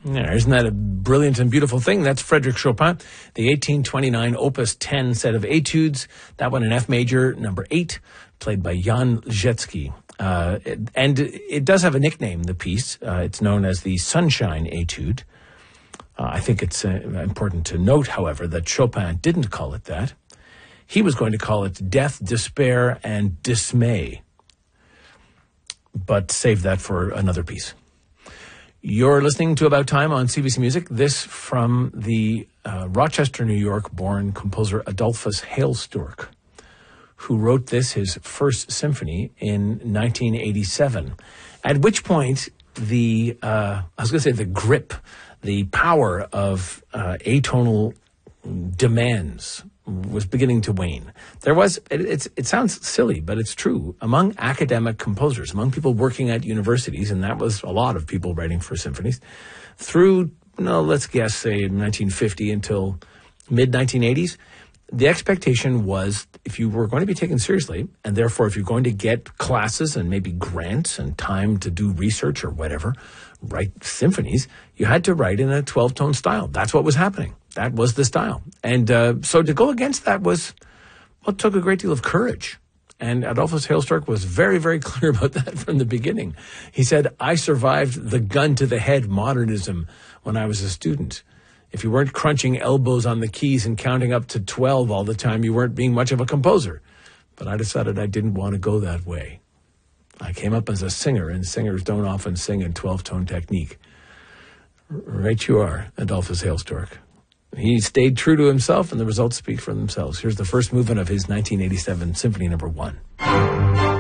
Yeah, isn't that a brilliant and beautiful thing? That's Frédéric Chopin, the 1829 Opus 10 set of etudes. That one in F major, number 8, played by Jan Rzecki. And it does have a nickname, the piece. It's known as the Sunshine Etude. I think it's important to note, however, that Chopin didn't call it that. He was going to call it Death, Despair, and Dismay. But save that for another piece. You're listening to About Time on CBC Music. This from the Rochester, New York-born composer Adolphus Hailstork, who wrote this, his first symphony, in 1987. At which point, the grip, the power of atonal demands was beginning to wane. There was, it sounds silly, but it's true, among academic composers, among people working at universities, and that was a lot of people writing for symphonies, through, let's guess, say, 1950 until mid-1980s, the expectation was if you were going to be taken seriously, and therefore if you're going to get classes and maybe grants and time to do research or whatever, write symphonies, you had to write in a 12-tone style. That's what was happening. That was the style. And so to go against that took a great deal of courage. And Adolphus Hailstork was very, very clear about that from the beginning. He said, I survived the gun-to-the-head modernism when I was a student. If you weren't crunching elbows on the keys and counting up to 12 all the time, you weren't being much of a composer. But I decided I didn't want to go that way. I came up as a singer, and singers don't often sing in 12-tone technique. Right you are, Adolphus Hailstork. He stayed true to himself, and the results speak for themselves. Here's the first movement of his 1987 Symphony No. 1.